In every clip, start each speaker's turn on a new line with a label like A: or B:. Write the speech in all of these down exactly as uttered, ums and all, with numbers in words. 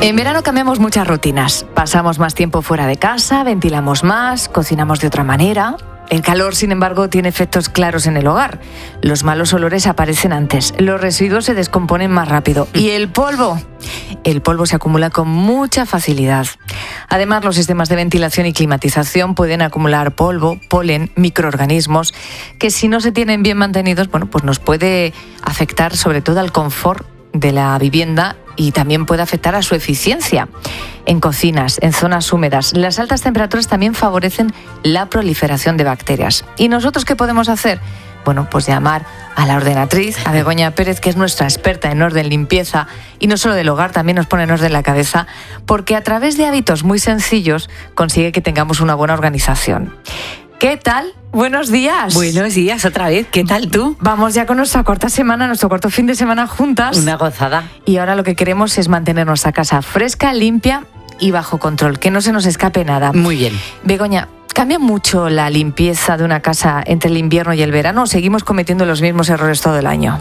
A: En verano cambiamos muchas rutinas. Pasamos más tiempo fuera de casa, ventilamos más, cocinamos de otra manera. El calor, sin embargo, tiene efectos claros en el hogar. Los malos olores aparecen antes, los residuos se descomponen más rápido. ¿Y el polvo? El polvo se acumula con mucha facilidad. Además, los sistemas de ventilación y climatización pueden acumular polvo, polen, microorganismos, que si no se tienen bien mantenidos, bueno, pues nos puede afectar sobre todo al confort de la vivienda y también puede afectar a su eficiencia. En cocinas, en zonas húmedas, las altas temperaturas también favorecen la proliferación de bacterias. ¿Y nosotros qué podemos hacer? Bueno, pues llamar a la ordenatriz, a Begoña Pérez, que es nuestra experta en orden, limpieza, y no solo del hogar, también nos pone en orden la cabeza, porque a través de hábitos muy sencillos consigue que tengamos una buena organización. ¿Qué tal? Buenos días.
B: Buenos días otra vez. ¿Qué tal tú?
A: Vamos ya con nuestra cuarta semana, nuestro cuarto fin de semana juntas.
B: Una gozada.
A: Y ahora lo que queremos es mantener nuestra casa fresca, limpia y bajo control, que no se nos escape nada.
B: Muy bien.
A: Begoña, ¿cambia mucho la limpieza de una casa entre el invierno y el verano o seguimos cometiendo los mismos errores todo el año?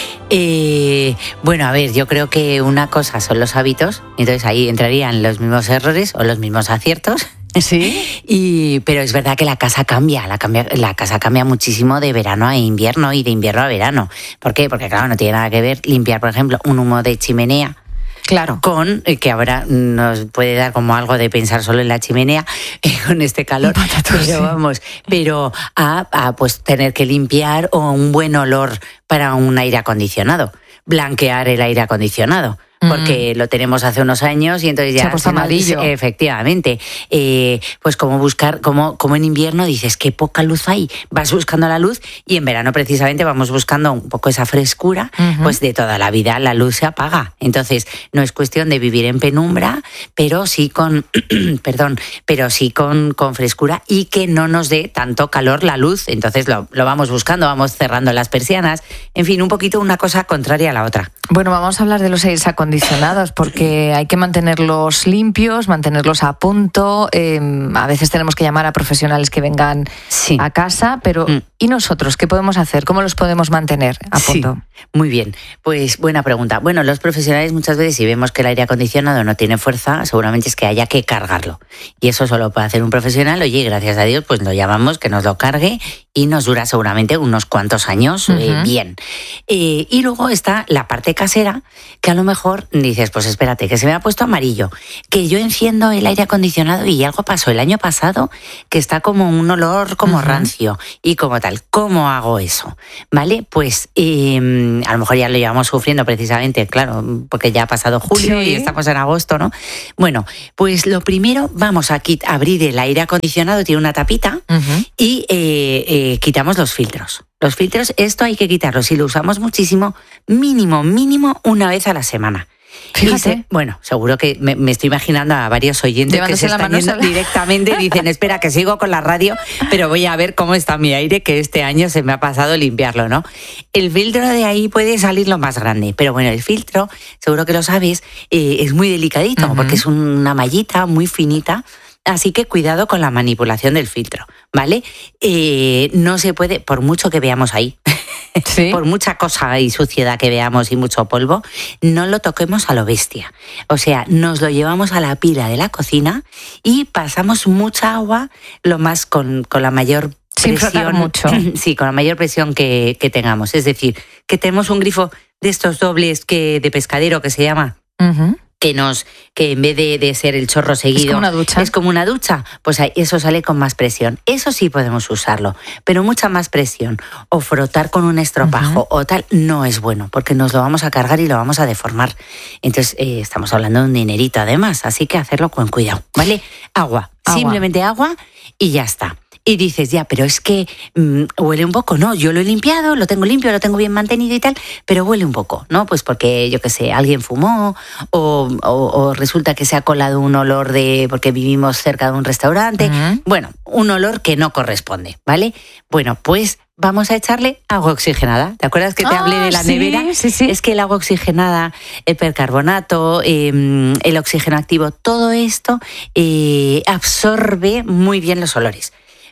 B: Eh, bueno, a ver, yo creo que una cosa son los hábitos, entonces ahí entrarían los mismos errores o los mismos aciertos.
A: Sí.
B: Y, pero es verdad que la casa cambia, la, cambia, la casa cambia muchísimo de verano a invierno y de invierno a verano. ¿Por qué? Porque claro, no tiene nada que ver limpiar, por ejemplo, un humo de chimenea.
A: Claro.
B: Con, que ahora nos puede dar como algo de pensar solo en la chimenea, eh, con este calor,
A: Patatos,
B: pero
A: sí.
B: vamos, pero a, a pues tener que limpiar o un buen olor para un aire acondicionado, blanquear el aire acondicionado. Porque mm. lo tenemos hace unos años y entonces ya
A: se ha puesto amarillo.
B: Efectivamente. Eh, pues como buscar, como, como en invierno dices, qué poca luz hay. Vas buscando la luz y en verano precisamente vamos buscando un poco esa frescura, uh-huh. pues de toda la vida la luz se apaga. Entonces no es cuestión de vivir en penumbra, pero sí con, perdón, pero sí con, con frescura y que no nos dé tanto calor la luz. Entonces lo, lo vamos buscando, vamos cerrando las persianas. En fin, un poquito una cosa contraria a la otra.
A: Bueno, vamos a hablar de los aires acondicionados porque hay que mantenerlos limpios, mantenerlos a punto. Eh, a veces tenemos que llamar a profesionales que vengan
B: sí.
A: a casa, pero mm. ¿y nosotros qué podemos hacer? ¿Cómo los podemos mantener a punto?
B: Sí. Muy bien, pues buena pregunta. Bueno, los profesionales muchas veces si vemos que el aire acondicionado no tiene fuerza, seguramente es que haya que cargarlo. Y eso solo puede hacer un profesional. Oye, gracias a Dios, pues lo llamamos, que nos lo cargue y nos dura seguramente unos cuantos años uh-huh. eh, bien. Eh, y luego está la parte casera, que a lo mejor dices, pues espérate, que se me ha puesto amarillo, que yo enciendo el aire acondicionado y algo pasó el año pasado, que está como un olor como uh-huh. rancio y como tal. ¿Cómo hago eso? ¿Vale? Pues eh, a lo mejor ya lo llevamos sufriendo precisamente, claro, porque ya ha pasado julio sí. y estamos en agosto, ¿no? Bueno, pues lo primero, vamos a quit- abrir el aire acondicionado, tiene una tapita uh-huh. y eh, eh, quitamos los filtros. Los filtros, esto hay que quitarlos. Si lo usamos muchísimo, mínimo, mínimo una vez a la semana.
A: Fíjate.
B: Se, bueno, seguro que me, me estoy imaginando a varios oyentes
A: Llevándose
B: que se están yendo
A: sola.
B: directamente y dicen, espera, que sigo con la radio, pero voy a ver cómo está mi aire, que este año se me ha pasado limpiarlo, ¿no? El filtro de ahí puede salir lo más grande, pero bueno, el filtro, seguro que lo sabes, eh, es muy delicadito, uh-huh. porque es una mallita muy finita. Así que cuidado con la manipulación del filtro, ¿vale? Eh, no se puede, por mucho que veamos ahí, ¿sí? por mucha cosa y suciedad que veamos y mucho polvo, no lo toquemos a lo bestia. O sea, nos lo llevamos a la pila de la cocina y pasamos mucha agua, lo más con, con la mayor presión. Sin
A: frotar mucho.
B: Sí, con la mayor presión que, que tengamos. Es decir, que tenemos un grifo de estos dobles que de pescadero que se llama... Uh-huh. que nos que en vez de, de ser el chorro seguido
A: es como una ducha,
B: es como una ducha, pues eso sale con más presión. Eso sí podemos usarlo, pero mucha más presión o frotar con un estropajo uh-huh. o tal no es bueno, porque nos lo vamos a cargar y lo vamos a deformar. Entonces eh, estamos hablando de un dinerito además, así que hacerlo con cuidado, ¿vale? Agua, agua. Simplemente agua y ya está. Y dices, ya, pero es que mmm, huele un poco, ¿no? Yo lo he limpiado, lo tengo limpio, lo tengo bien mantenido y tal, pero huele un poco, ¿no? Pues porque, yo qué sé, alguien fumó o, o, o resulta que se ha colado un olor de porque vivimos cerca de un restaurante. Uh-huh. Bueno, un olor que no corresponde, ¿vale? Bueno, pues vamos a echarle agua oxigenada. ¿Te acuerdas que te ah, hablé de la
A: sí,
B: nevera?
A: Sí, sí.
B: Es que el agua oxigenada, el percarbonato, eh, el oxígeno activo, todo esto eh, absorbe muy bien los olores.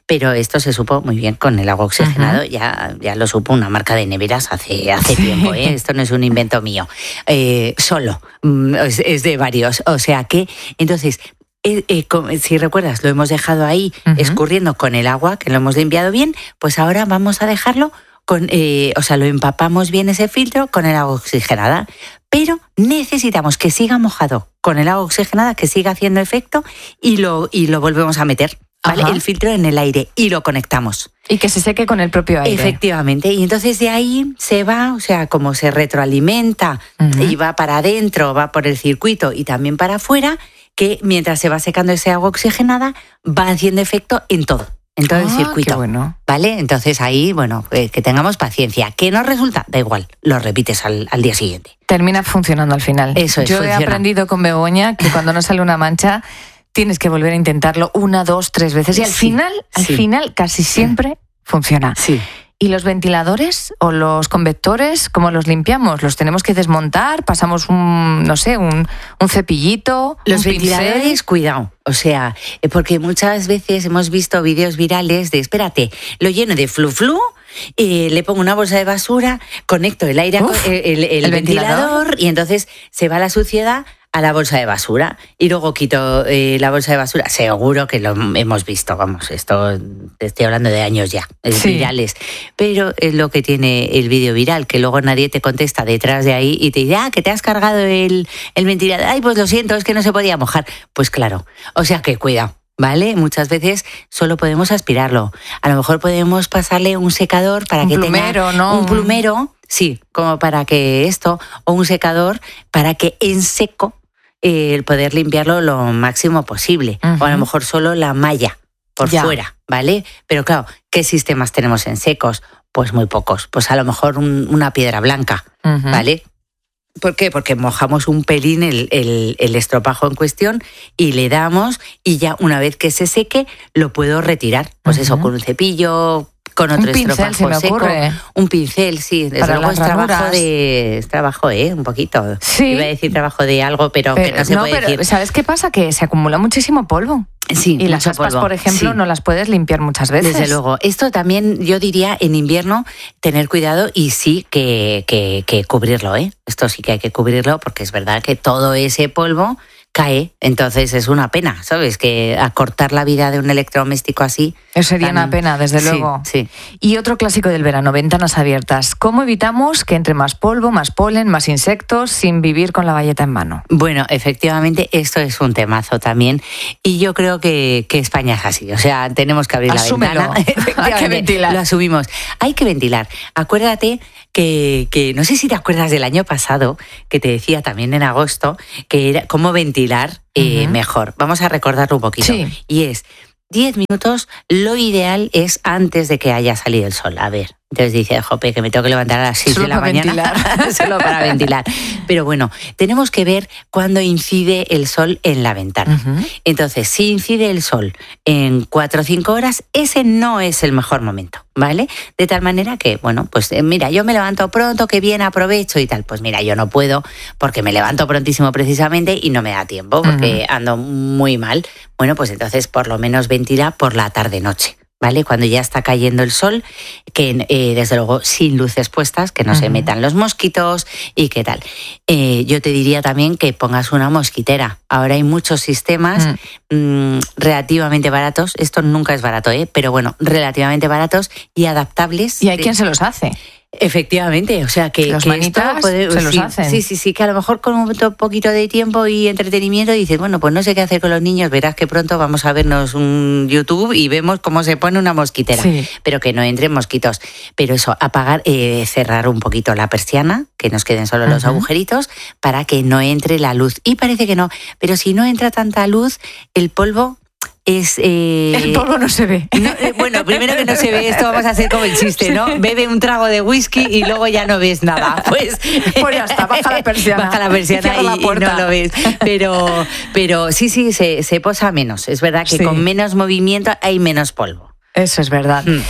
B: pero esto se supo muy bien con el agua oxigenado, uh-huh. ya, ya lo supo una marca de neveras hace, hace sí. tiempo, ¿eh? Esto no es un invento mío, eh, solo, es, es de varios, o sea que, entonces... Eh, eh, si recuerdas, lo hemos dejado ahí uh-huh. escurriendo con el agua, que lo hemos limpiado bien, pues ahora vamos a dejarlo con, eh, o sea, lo empapamos bien ese filtro con el agua oxigenada, pero necesitamos que siga mojado con el agua oxigenada, que siga haciendo efecto y lo, y lo volvemos a meter, ¿vale? El filtro en el aire y lo conectamos.
A: Y que se seque con el propio aire.
B: Efectivamente, y entonces de ahí se va, o sea, como se retroalimenta uh-huh. y va para adentro, va por el circuito y también para afuera, que mientras se va secando ese agua oxigenada, va haciendo efecto en todo, en todo ah, el circuito.
A: Qué bueno.
B: ¿Vale? Entonces ahí, bueno, eh, que tengamos paciencia. ¿Que no resulta? Da igual, lo repites al, al día siguiente.
A: Termina funcionando al final.
B: Eso es,
A: Yo
B: funciona.
A: He aprendido con Begoña que cuando no sale una mancha, tienes que volver a intentarlo una, dos, tres veces. Y al sí, final, al sí. final, casi siempre funciona.
B: Sí.
A: ¿Y los ventiladores o los convectores, cómo los limpiamos? ¿Los tenemos que desmontar? ¿Pasamos un, no sé, un, un cepillito?
B: Los
A: un
B: ventiladores,
A: pincel?
B: Cuidado. O sea, porque muchas veces hemos visto vídeos virales de, espérate, lo lleno de flu-flu, eh, le pongo una bolsa de basura, conecto el aire, Uf, el, el, el, el ventilador, ventilador y entonces se va la suciedad a la bolsa de basura y luego quito eh, la bolsa de basura. Seguro que lo hemos visto, vamos, esto te estoy hablando de años ya, sí. virales. Pero es lo que tiene el vídeo viral, que luego nadie te contesta detrás de ahí y te dice, ah, que te has cargado el, el ventilador. Ay, pues lo siento, es que no se podía mojar. Pues claro, o sea que cuidado. ¿Vale? Muchas veces solo podemos aspirarlo. A lo mejor podemos pasarle un secador para
A: un
B: que
A: plumero,
B: tenga
A: ¿no?
B: un plumero, sí, como para que esto, o un secador para que en seco eh, el poder limpiarlo lo máximo posible. Uh-huh. O a lo mejor solo la malla por ya. fuera, ¿vale? Pero claro, ¿qué sistemas tenemos en secos? Pues muy pocos. Pues a lo mejor un, una piedra blanca, uh-huh. ¿vale? ¿Por qué? Porque mojamos un pelín el, el, el estropajo en cuestión y le damos y ya una vez que se seque lo puedo retirar. Pues uh-huh. eso, con un cepillo, con otro
A: un
B: estropajo
A: pincel, se me
B: seco.
A: Ocurre.
B: Un pincel, sí. Desde
A: Para
B: luego es trabajo
A: ranuras.
B: de... Es trabajo, ¿eh? Un poquito.
A: Sí.
B: Iba a decir trabajo de algo, pero, pero que no se
A: no,
B: puede
A: pero,
B: decir.
A: ¿sabes qué pasa? Que se acumula muchísimo polvo.
B: Sí,
A: y las aspas,
B: polvo.
A: por ejemplo,
B: sí.
A: no las puedes limpiar muchas veces.
B: Desde luego. Esto también, yo diría, en invierno, tener cuidado y sí que, que, que cubrirlo, ¿eh? Esto sí que hay que cubrirlo porque es verdad que todo ese polvo cae, entonces es una pena, ¿sabes? Que acortar la vida de un electrodoméstico así...
A: Eso sería
B: tan...
A: una pena, desde
B: sí,
A: luego.
B: Sí.
A: Y otro clásico del verano, ventanas abiertas. ¿Cómo evitamos que entre más polvo, más polen, más insectos, sin vivir con la bayeta en mano?
B: Bueno, efectivamente, esto es un temazo también. Y yo creo que, que España es así. O sea, tenemos que abrir
A: Asúmelo.
B: la ventana.
A: Hay que ventilar.
B: Lo asumimos. Hay que ventilar. Acuérdate que, que, no sé si te acuerdas del año pasado, que te decía también en agosto, que era cómo ventilar eh, uh-huh. mejor. Vamos a recordarlo un poquito.
A: Sí.
B: Y es diez minutos, lo ideal es antes de que haya salido el sol. A ver, entonces dice, jope, que me tengo que levantar a las seis de la mañana solo para ventilar. Pero bueno, tenemos que ver cuándo incide el sol en la ventana. Uh-huh. Entonces, si incide el sol en cuatro o cinco horas, ese no es el mejor momento, ¿vale? De tal manera que, bueno, pues eh, mira, yo me levanto pronto, que bien aprovecho y tal. Pues mira, yo no puedo porque me levanto prontísimo precisamente y no me da tiempo porque uh-huh. ando muy mal. Bueno, pues entonces por lo menos ventila por la tarde-noche. ¿Vale? Cuando ya está cayendo el sol, que eh, desde luego sin luces puestas, que no uh-huh. se metan los mosquitos y qué tal. Eh, yo te diría también que pongas una mosquitera. Ahora hay muchos sistemas uh-huh. mmm, relativamente baratos, esto nunca es barato, ¿eh? Pero bueno, relativamente baratos y adaptables.
A: ¿Y hay
B: de...
A: quien se los hace?
B: Efectivamente, o sea que,
A: los
B: que
A: manitas
B: esto puede,
A: se los
B: sí,
A: hacen.
B: Sí, sí, sí, que a lo mejor con un poquito de tiempo y entretenimiento dices, bueno, pues no sé qué hacer con los niños, verás que pronto vamos a vernos un YouTube y vemos cómo se pone una mosquitera,
A: sí.
B: pero que no entren mosquitos. Pero eso, apagar, eh, cerrar un poquito la persiana, que nos queden solo los uh-huh. agujeritos, para que no entre la luz. Y parece que no, pero si no entra tanta luz, el polvo... Es, eh...
A: El polvo no se ve.
B: No, eh, bueno, primero que no se ve, esto vamos a hacer como el chiste, ¿no? Bebe un trago de whisky y luego ya no ves nada. Pues,
A: pues ya está, baja la persiana.
B: Baja la persiana y,
A: la
B: y no lo ves. Pero, pero sí, sí, se, se posa menos. Es verdad que sí. con menos movimiento hay menos polvo.
A: Eso es verdad. Mm.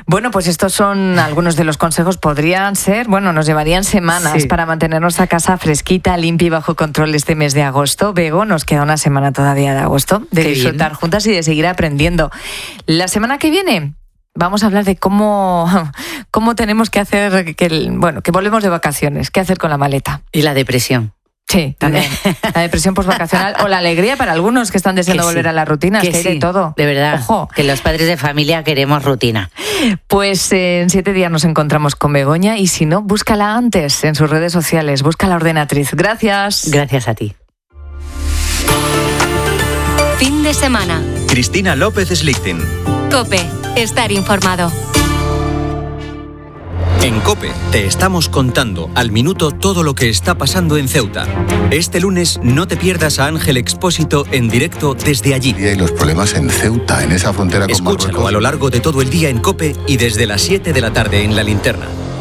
A: Bueno, pues estos son algunos de los consejos. Podrían ser, bueno, nos llevarían semanas sí. para mantener nuestra casa fresquita, limpia y bajo control este mes de agosto. Bego, nos queda una semana todavía de agosto de Qué disfrutar bien. juntas y de seguir aprendiendo. La semana que viene vamos a hablar de cómo, cómo tenemos que hacer, que, bueno, que volvemos de vacaciones, qué hacer con la maleta.
B: Y la depresión.
A: Sí, también. La depresión postvacacional o la alegría para algunos que están deseando que volver sí, a la rutina, que, que hay sí, de todo.
B: De verdad, Ojo. que los padres de familia queremos rutina.
A: Pues eh, en siete días nos encontramos con Begoña y si no, búscala antes en sus redes sociales, busca La Ordenatriz. Gracias.
B: Gracias a ti.
C: Fin de semana.
D: Cristina López Slichting.
C: COPE, estar informado.
D: En COPE te estamos contando al minuto todo lo que está pasando en Ceuta. Este lunes no te pierdas a Ángel Expósito en directo desde allí.
E: Y hay los problemas en Ceuta, en esa frontera con Marruecos.
D: Escúchalo a lo largo de todo el día en COPE y desde las siete de la tarde en La Linterna.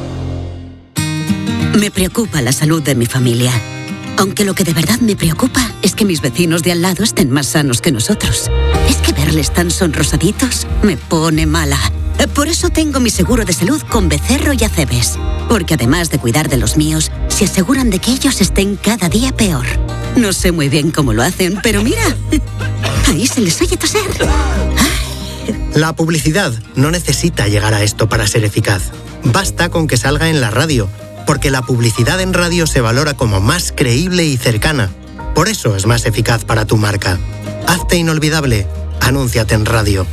F: Me preocupa la salud de mi familia. Aunque lo que de verdad me preocupa es que mis vecinos de al lado estén más sanos que nosotros. Es que verles tan sonrosaditos me pone mala. Por eso tengo mi seguro de salud con Becerro y Acebes. Porque además de cuidar de los míos, se aseguran de que ellos estén cada día peor. No sé muy bien cómo lo hacen, pero mira, ahí se les oye toser.
G: La publicidad no necesita llegar a esto para ser eficaz. Basta con que salga en la radio, porque la publicidad en radio se valora como más creíble y cercana. Por eso es más eficaz para tu marca. Hazte inolvidable. Anúnciate en radio.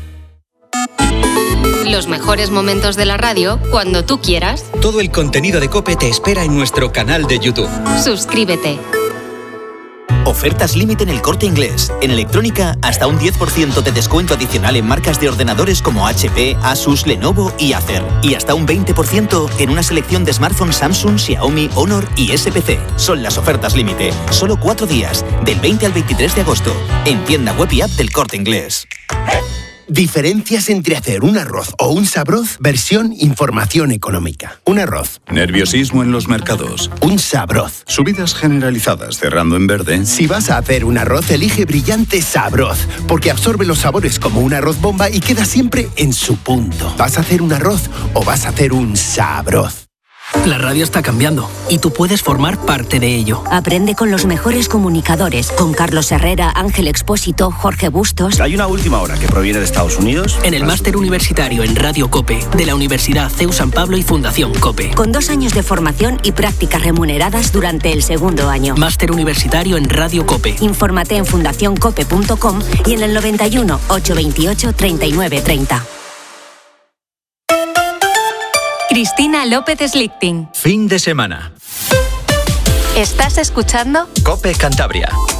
C: Los mejores momentos de la radio cuando tú quieras.
D: Todo el contenido de COPE te espera en nuestro canal de YouTube.
C: Suscríbete.
H: Ofertas límite en El Corte Inglés. En electrónica, hasta un diez por ciento de descuento adicional en marcas de ordenadores como H P, Asus, Lenovo y Acer. Y hasta un veinte por ciento en una selección de smartphones Samsung, Xiaomi, Honor y S P C. Son las ofertas límite. Solo cuatro días, del veinte al veintitrés de agosto. En tienda web y app del Corte Inglés.
I: Diferencias entre hacer un arroz o un sabroz, versión información económica. Un arroz.
J: Nerviosismo en los mercados.
I: Un sabroz.
J: Subidas generalizadas cerrando en verde.
I: Si vas a hacer un arroz, elige Brillante Sabroz, porque absorbe los sabores como un arroz bomba y queda siempre en su punto. ¿Vas a hacer un arroz o vas a hacer un sabroz?
K: La radio está cambiando y tú puedes formar parte de ello.
L: Aprende con los mejores comunicadores, con Carlos Herrera, Ángel Expósito, Jorge Bustos.
M: Hay una última hora que proviene de Estados Unidos.
K: En el máster universitario en Radio COPE de la Universidad C E U San Pablo y Fundación COPE.
L: Con dos años de formación y prácticas remuneradas durante el segundo año.
K: Máster universitario en Radio COPE.
L: Infórmate en fundación cope punto com y en el noventa y uno, ochocientos veintiocho, treinta y nueve treinta.
C: Cristina López Slichting.
D: Fin de semana.
C: ¿Estás escuchando?
D: COPE Cantabria.